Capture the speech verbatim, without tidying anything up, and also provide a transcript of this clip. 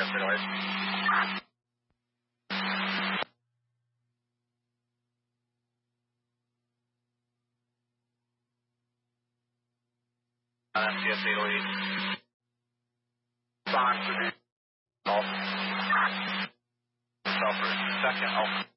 for noise. Uh, C S eight oh eight. Box. Alpha. Alpha. Second Alpha.